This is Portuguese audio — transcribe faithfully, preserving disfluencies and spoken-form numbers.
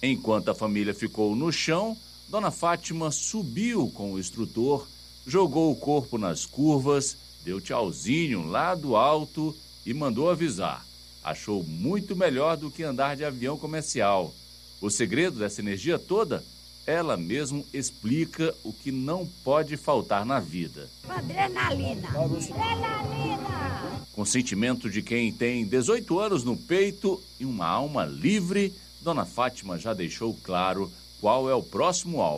Enquanto a família ficou no chão, Dona Fátima subiu com o instrutor, jogou o corpo nas curvas, deu tchauzinho lá do alto e mandou avisar. Achou muito melhor do que andar de avião comercial. O segredo dessa energia toda? Ela mesmo explica o que não pode faltar na vida. Adrenalina. Adrenalina. Com sentimento de quem tem dezoito anos no peito e uma alma livre, Dona Fátima já deixou claro qual é o próximo alvo.